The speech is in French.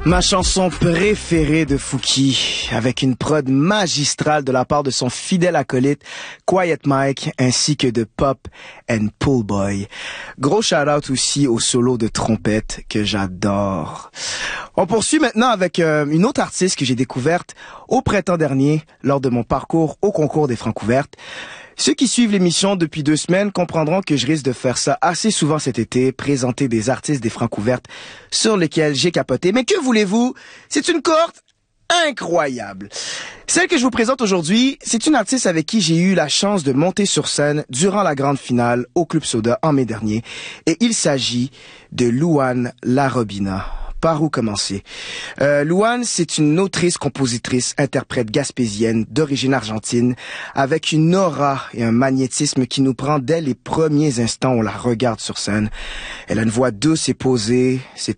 Ma chanson préférée de Fouki, avec une prod magistrale de la part de son fidèle acolyte Quiet Mike, ainsi que de Pop and Pull Boy. Gros shout-out aussi au solo de trompette que j'adore. On poursuit maintenant avec une autre artiste que j'ai découverte au printemps dernier lors de mon parcours au concours des Francouvertes. Ceux qui suivent l'émission depuis 2 semaines comprendront que je risque de faire ça assez souvent cet été, présenter des artistes des Francouvertes sur lesquels j'ai capoté. Mais que voulez-vous? C'est une cohorte incroyable. Celle que je vous présente aujourd'hui, c'est une artiste avec qui j'ai eu la chance de monter sur scène durant la grande finale au Club Soda en mai dernier. Et il s'agit de Louane Larobina. Par où commencer? Louane, c'est une autrice, compositrice, interprète gaspésienne d'origine argentine, avec une aura et un magnétisme qui nous prend dès les premiers instants où on la regarde sur scène. Elle a une voix douce et posée, ses